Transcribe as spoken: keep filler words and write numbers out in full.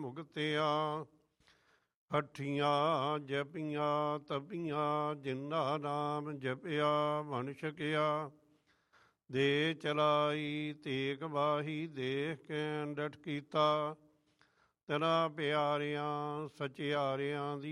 ਭੁਗਤਿਆ। ਹੱਠੀਆਂ ਜਪੀਆਂ ਤਪੀਆਂ ਜਿੰਨਾ ਨਾਮ ਜਪਿਆ ਮਨ ਛਕਿਆ। ਦੇ ਚਲਾਈ ਤੇਗ ਬਾਹੀ ਦੇਖ ਕੇ ਡਟ ਕੀਤਾ। ਤੇਰਾ ਪਿਆਰਿਆਂ ਸਚਿਆਰਿਆਂ ਦੀ